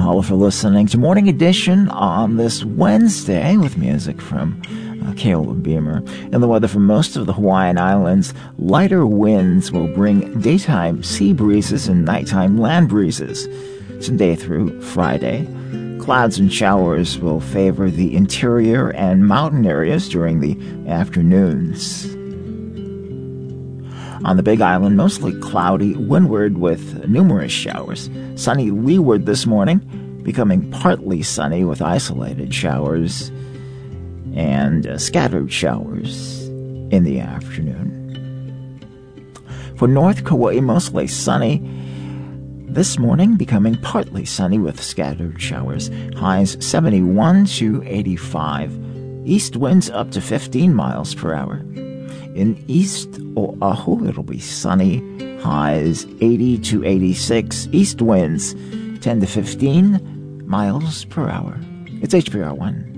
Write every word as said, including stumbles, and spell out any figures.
mahalo for listening to Morning Edition on this Wednesday with music from uh, Caleb Beamer. And the weather for most of the Hawaiian Islands, lighter winds will bring daytime sea breezes and nighttime land breezes. Today through Friday, clouds and showers will favor the interior and mountain areas during the afternoons. On the Big Island, mostly cloudy, windward with numerous showers. Sunny leeward this morning, becoming partly sunny with isolated showers and uh, scattered showers in the afternoon. For North Kauai, mostly sunny this morning, becoming partly sunny with scattered showers. Highs seventy-one to eighty-five. East winds up to fifteen miles per hour. In East Oahu, it'll be sunny, highs eighty to eighty-six, east winds ten to fifteen miles per hour. It's H P R one.